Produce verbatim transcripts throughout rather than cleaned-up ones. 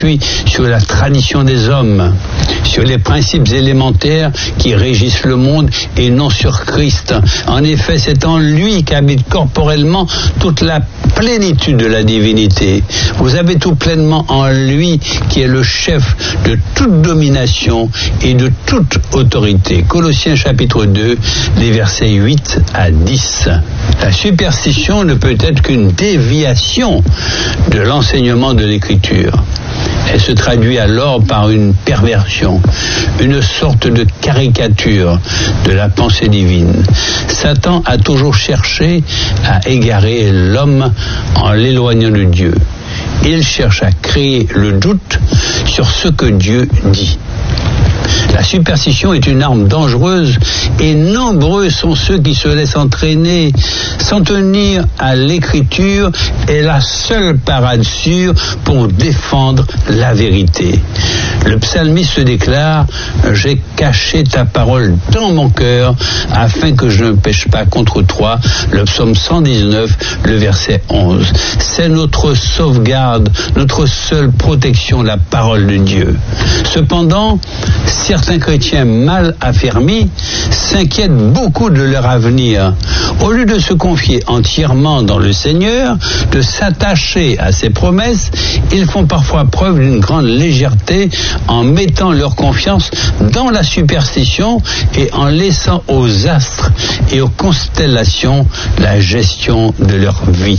sur la tradition des hommes, sur les principes élémentaires qui régissent le monde et non sur Christ. En effet, c'est en lui qu'habite corporellement toute la plénitude de la divinité. Vous avez tout pleinement en lui qui est le chef de toute domination et de toute autorité. Colossiens chapitre deux, les versets huit à dix. La superstition ne peut être qu'une déviation de l'enseignement de l'Écriture. Elle se traduit alors par une perversion, une sorte de caricature de la pensée divine. Satan a toujours cherché à égarer l'homme en l'éloignant de Dieu. Il cherche à créer le doute sur ce que Dieu dit. La superstition est une arme dangereuse et nombreux sont ceux qui se laissent entraîner. S'en tenir à l'écriture est la seule parade sûre pour défendre la vérité. Le psalmiste déclare « J'ai caché ta parole dans mon cœur afin que je ne pêche pas contre toi ». Le psaume cent dix-neuf, le verset onze. C'est notre sauvegarde, notre seule protection, la parole de Dieu. Cependant, certains chrétiens mal affermis s'inquiètent beaucoup de leur avenir. Au lieu de se confier entièrement dans le Seigneur, de s'attacher à ses promesses, ils font parfois preuve d'une grande légèreté en mettant leur confiance dans la superstition et en laissant aux astres et aux constellations la gestion de leur vie.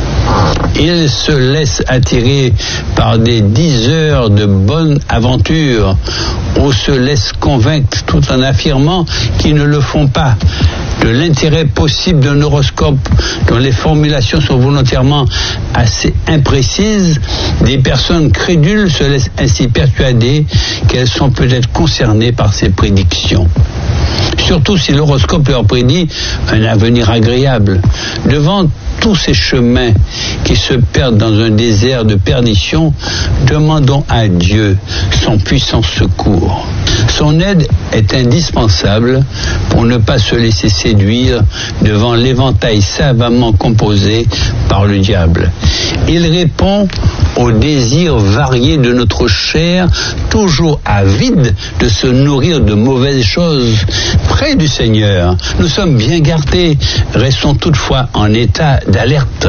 Ils se laissent attirer par des dix heures de bonne aventure ou se laissent convaincre tout en affirmant qu'ils ne le font pas de l'intérêt possible d'un horoscope dont les formulations sont volontairement assez imprécises. Des personnes crédules se laissent ainsi persuader qu'elles sont peut-être concernées par ces prédictions. Surtout si l'horoscope leur prédit un avenir agréable. Devant tous ces chemins qui se perdent dans un désert de perdition, demandons à Dieu son puissant secours. Son aide est indispensable pour ne pas se laisser séduire devant l'éventail savamment composé par le diable. Il répond aux désirs variés de notre chair, toujours avide de se nourrir de mauvaises choses. Près du Seigneur, nous sommes bien gardés, restons toutefois en état d'alerte.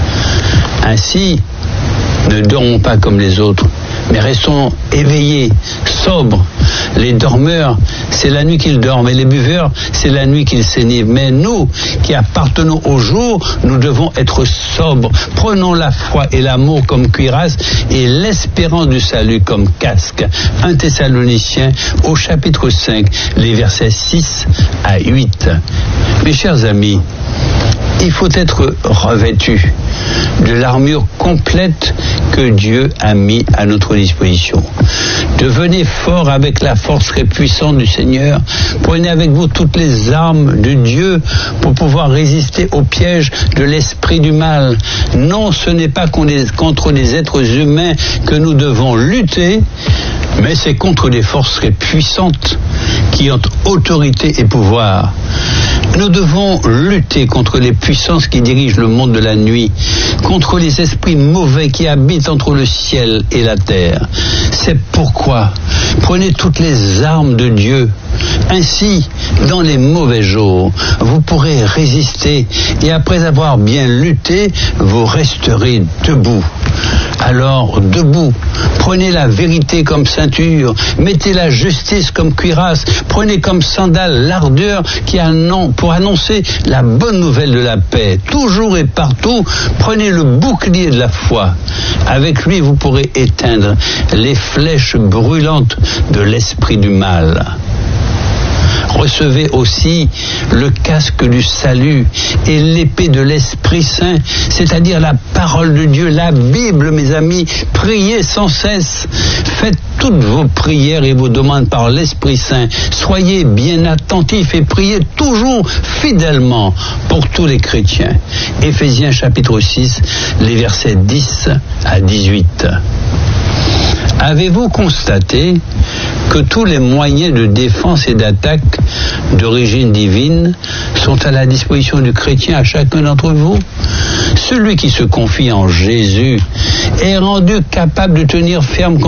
Ainsi, ne dormons pas comme les autres, mais restons éveillés, sobres. Les dormeurs, c'est la nuit qu'ils dorment, et les buveurs, c'est la nuit qu'ils s'énivrent. Mais nous, qui appartenons au jour, nous devons être sobres. Prenons la foi et l'amour comme cuirasse et l'espérance du salut comme casque. un Thessaloniciens au chapitre cinq, les versets six à huit. Mes chers amis, il faut être revêtu de l'armure complète que Dieu a mis à notre disposition. Devenez fort avec la force très puissante du Seigneur. Prenez avec vous toutes les armes de Dieu pour pouvoir résister aux pièges de l'esprit du mal. Non, ce n'est pas contre les êtres humains que nous devons lutter, mais c'est contre des forces très puissantes qui ont autorité et pouvoir. Nous devons lutter contre les puissances qui dirigent le monde de la nuit, contre les esprits mauvais qui habitent entre le ciel et la terre. C'est pourquoi prenez toutes les armes de Dieu. Ainsi, dans les mauvais jours, vous pourrez résister et après avoir bien lutté, vous resterez debout. Alors, debout, prenez la vérité comme ceinture, mettez la justice comme cuirasse, prenez comme sandale l'ardeur qui annonce, pour annoncer la bonne nouvelle de la paix. Toujours et partout, prenez le bouclier de la foi. Avec lui, vous pourrez éteindre les flèches brûlantes de l'esprit du mal. Recevez aussi le casque du salut et l'épée de l'Esprit Saint, c'est-à-dire la parole de Dieu, la Bible, mes amis. Priez sans cesse. Faites toutes vos prières et vos demandes par l'Esprit Saint. Soyez bien attentifs et priez toujours fidèlement pour tous les chrétiens. Éphésiens chapitre six, les versets dix à dix-huit. Avez-vous constaté que tous les moyens de défense et d'attaque d'origine divine sont à la disposition du chrétien, à chacun d'entre vous. Celui qui se confie en Jésus est rendu capable de tenir ferme